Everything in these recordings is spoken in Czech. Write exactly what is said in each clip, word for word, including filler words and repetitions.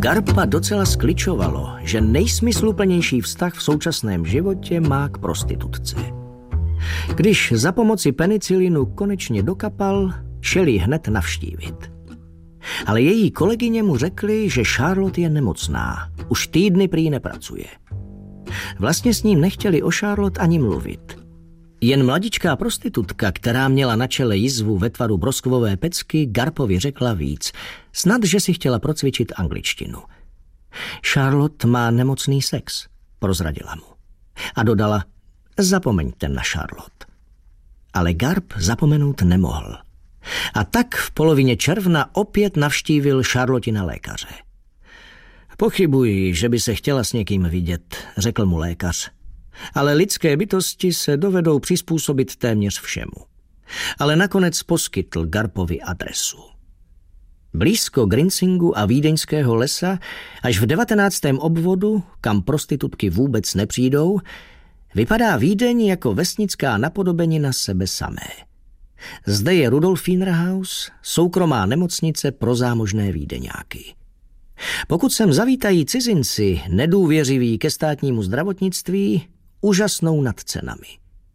Garpa docela skličovalo, že nejsmysluplnější vztah v současném životě má k prostitutce. Když za pomoci penicilinu konečně dokapal, šel ji hned navštívit. Ale její kolegyně mu řekly, že Charlotte je nemocná, už týdny prý nepracuje. Vlastně s ním nechtěli o Charlotte ani mluvit. Jen mladičká prostitutka, která měla na čele jizvu ve tvaru broskvové pecky, Garpovi řekla víc. Snad, že si chtěla procvičit angličtinu. Charlotte má nemocný sex, prozradila mu. A dodala, zapomeňte na Charlotte. Ale Garp zapomenout nemohl. A tak v polovině června opět navštívil Charlottina lékaře. Pochybuji, že by se chtěla s někým vidět, řekl mu lékař. Ale lidské bytosti se dovedou přizpůsobit téměř všemu. Ale nakonec poskytl Garpovi adresu. Blízko Grincingu a Vídeňského lesa, až v devatenáctém obvodu, kam prostitutky vůbec nepřijdou, vypadá Vídeň jako vesnická napodobenina sebe samé. Zde je Rudolfingerhaus, soukromá nemocnice pro zámožné Vídeňáky. Pokud sem zavítají cizinci, nedůvěřiví ke státnímu zdravotnictví, úžasnou nad cenami.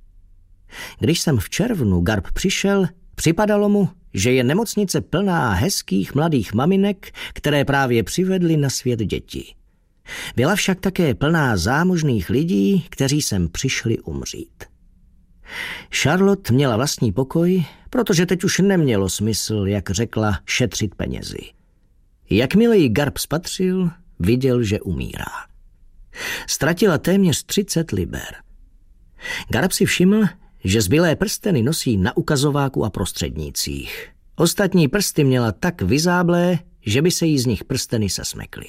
Když jsem v červnu Garp přišel, připadalo mu, že je nemocnice plná hezkých mladých maminek, které právě přivedly na svět děti. Byla však také plná zámožných lidí, kteří sem přišli umřít. Charlotte měla vlastní pokoj, protože teď už nemělo smysl, jak řekla, šetřit penězi. Jakmile ji Garp spatřil, viděl, že umírá. Ztratila téměř třicet liber. Garp si všiml, že zbylé prsteny nosí na ukazováku a prostřednících. Ostatní prsty měla tak vyzáblé, že by se jí z nich prsteny sesmekly.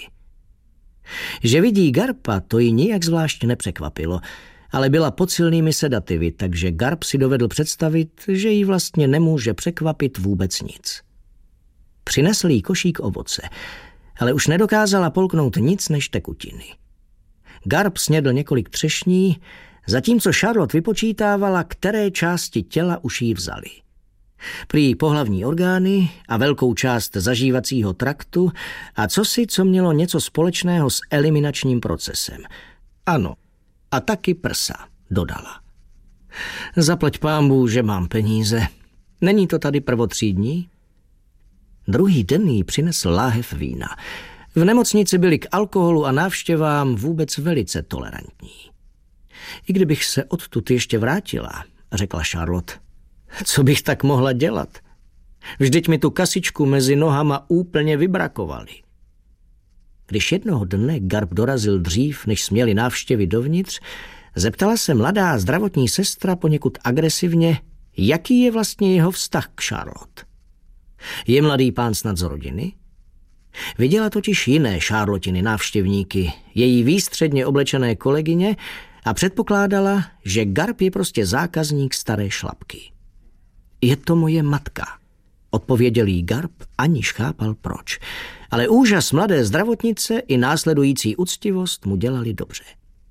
Že vidí Garpa, to ji nijak zvlášť nepřekvapilo, ale byla pod silnými sedativy, takže Garp si dovedl představit, že jí vlastně nemůže překvapit vůbec nic. Přinesl jí košík ovoce, ale už nedokázala polknout nic než tekutiny. Garp snědl několik třešní, zatímco Charlotte vypočítávala, které části těla už jí vzali. Prý pohlavní orgány a velkou část zažívacího traktu a cosi, co mělo něco společného s eliminačním procesem. Ano, a taky prsa, dodala. Zaplať pánbůh, že mám peníze. Není to tady prvotřídní? Druhý den jí přinesl láhev vína. V nemocnici byli k alkoholu a návštěvám vůbec velice tolerantní. I kdybych se odtud ještě vrátila, řekla Charlotte, co bych tak mohla dělat? Vždyť mi tu kasičku mezi nohama úplně vybrakovali. Když jednoho dne Garp dorazil dřív, než směli návštěvy dovnitř, zeptala se mladá zdravotní sestra poněkud agresivně, jaký je vlastně jeho vztah k Charlotte. Je mladý pán snad z rodiny? Viděla totiž jiné Charlottiny návštěvníky, její výstředně oblečené kolegyně a předpokládala, že Garp je prostě zákazník staré šlapky. Je to moje matka, odpověděl jí Garp, aniž chápal proč. Ale úžas mladé zdravotnice i následující uctivost mu dělali dobře.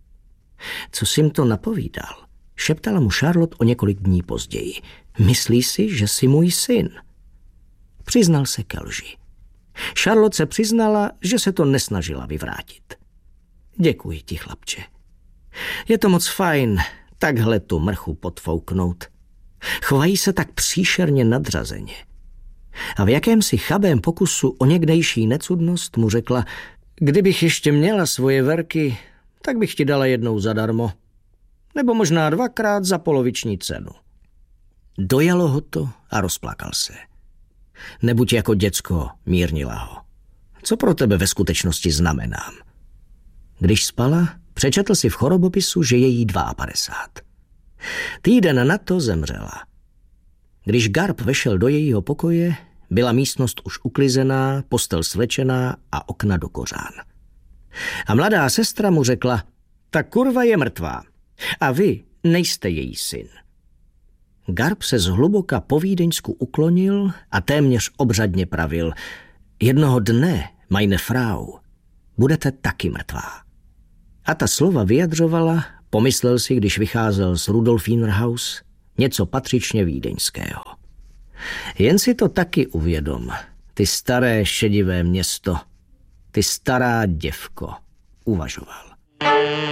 Co jsi jim to napovídal? Šeptala mu Charlotte o několik dní později. Myslíš si, že jsi můj syn? Přiznal se ke lži. Charlotte se přiznala, že se to nesnažila vyvrátit. Děkuji ti, chlapče. Je to moc fajn, takhle tu mrchu podfouknout. Chovají se tak příšerně nadřazeně. A v jakémsi chabém pokusu o někdejší necudnost mu řekla, kdybych ještě měla svoje verky, tak bych ti dala jednou zadarmo. Nebo možná dvakrát za poloviční cenu. Dojalo ho to a rozplakal se. Nebuď jako děcko, mírnila ho. Co pro tebe ve skutečnosti znamenám? Když spala, přečetl si v chorobopisu, že je jí padesát dva. Týden na to zemřela. Když Garp vešel do jejího pokoje, byla místnost už uklizená, postel svlečená a okna do kořán. A mladá sestra mu řekla, ta kurva je mrtvá a vy nejste její syn. Garp se zhluboka po vídeňsku uklonil a téměř obřadně pravil, jednoho dne, meine Frau, budete taky mrtvá. A ta slova vyjadřovala, pomyslel si, když vycházel z Rudolfingerhaus, něco patřičně vídeňského. Jen si to taky uvědom, ty staré šedivé město. Ty stará děvko, uvažoval.